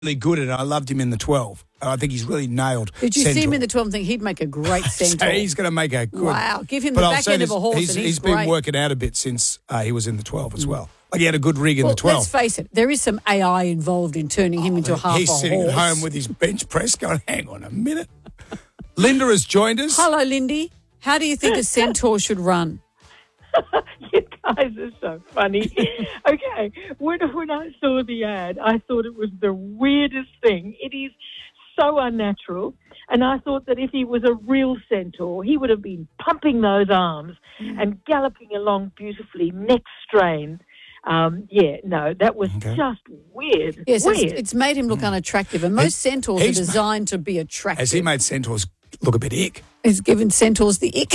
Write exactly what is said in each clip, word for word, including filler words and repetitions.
really good at it. I loved him in the twelve. I think he's really nailed. Did you Central. see him in the twelve and think he'd make a great centaur? So he's going to make a good. Wow, give him but the I'll back say end this, of a horse He's, and he's, he's great. been working out a bit since uh, he was in the twelve as well. Like he had a good rig in Well, the twelve. let's face it, there is some A I involved in turning him into half He's a sitting horse. at home with his bench press going, hang on a minute. Linda has joined us. Hello, Lindy. How do you think a centaur should run? You guys are so funny. Okay, when, when I saw the ad, I thought it was the weirdest thing. It is so unnatural. And I thought that if he was a real centaur, he would have been pumping those arms mm. and galloping along beautifully, neck strained. Um, yeah, no, that was okay. just weird. Yes, weird. It's, it's made him look mm. ununattractive. And most he's, centaurs he's, are designed to be attractive. Has he made centaurs look a bit ick? He's given centaurs the ick.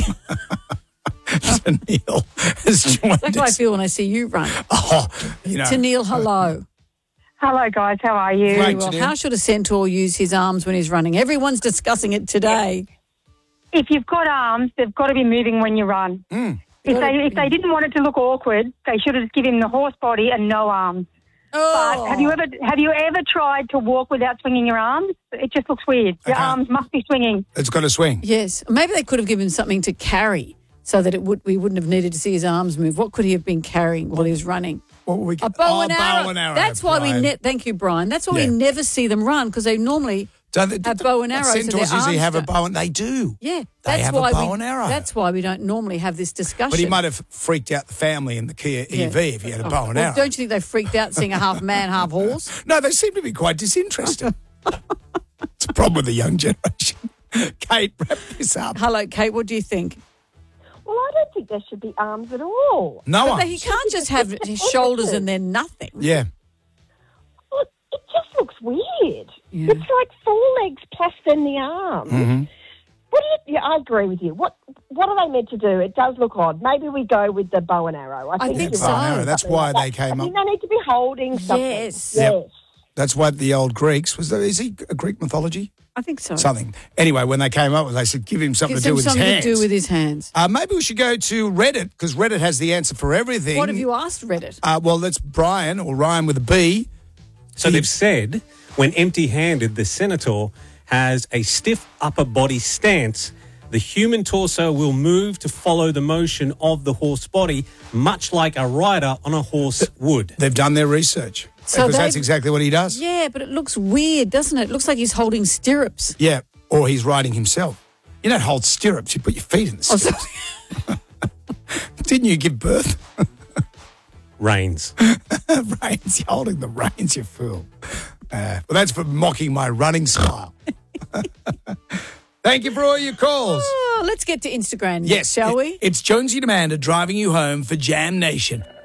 Neil has joined That's how I feel when I see you run. Oh, you know. Tanil, hello. Hello, guys. How are you? Very well. How should a centaur use his arms when he's running? Everyone's discussing it today. If you've got arms, they've got to be moving when you run. Mm. If they if they didn't want it to look awkward, they should have given him the horse body and no arms. Oh. But have you ever have you ever tried to walk without swinging your arms? It just looks weird. Your arms must be swinging. It's got to swing. Yes. Maybe they could have given him something to carry so that it would we wouldn't have needed to see his arms move. What could he have been carrying while he was running? What we a bow, oh, and arrow. bow and arrow. That's why Brian. we ne- thank you, Brian. That's why yeah. we never see them run because they normally Don't they, have bow and arrows. Centaurs so usually have a don't. bow and they do. Yeah, they that's have why a bow we, and arrow. That's why we don't normally have this discussion. But he might have freaked out the family in the Kia yeah. E V if he had a bow and well, arrow. Don't you think they freaked out seeing a half man, half horse? No, they seem to be quite disinterested. It's a problem with the young generation. Kate, wrap this up. Hello, Kate. What do you think? Well, I don't think there should be arms at all. No but arms. He can't just have his shoulders and then nothing. Yeah. Well, it just looks weird. Yeah. It's like four legs plus then the arms. Mm-hmm. What do you, yeah, I agree with you. What What are they meant to do? It does look odd. Maybe we go with the bow and arrow. I I think, think you're so. right. Arrow. That's why like they came I up. think they need to be holding something. Yes. Yes. Yep. That's why the old Greeks was. There, is he a Greek mythology? I think so. Something. Anyway, when they came up with, it, they said give him something Gives to do him with something his hands. to do with his hands. Uh, maybe we should go to Reddit because Reddit has the answer for everything. What have you asked Reddit? Uh, well, that's Brian or Ryan with a B. So they've said when empty-handed, the centaur has a stiff upper body stance. The human torso will move to follow the motion of the horse body, much like a rider on a horse would. They've done their research. So because they've- that's exactly what he does. Yeah, but it looks weird, doesn't it? It looks like he's holding stirrups. Yeah, or he's riding himself. You don't hold stirrups, you put your feet in the Oh, so- stirrups. Didn't you give birth? Reins. Reins, you're holding the reins, you fool. Uh, well, that's for mocking my running style. Thank you for all your calls. Oh, let's get to Instagram, Yes, shall it- we? It's Jonesy and Amanda driving you home for Jam Nation.